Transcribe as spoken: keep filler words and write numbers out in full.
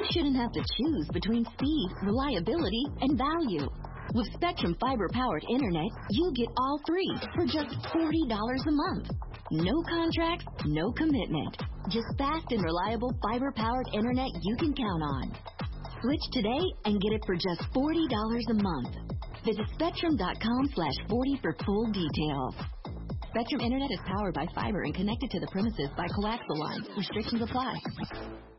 you shouldn't have to choose between speed, reliability, and value. With Spectrum fiber-powered internet, you get all three for just forty dollars a month. No contracts, no commitment. Just fast and reliable fiber-powered internet you can count on. Switch today and get it for just forty dollars a month. Visit spectrum.com slash 40 for full details. Spectrum Internet is powered by fiber and connected to the premises by coaxial lines. Restrictions apply.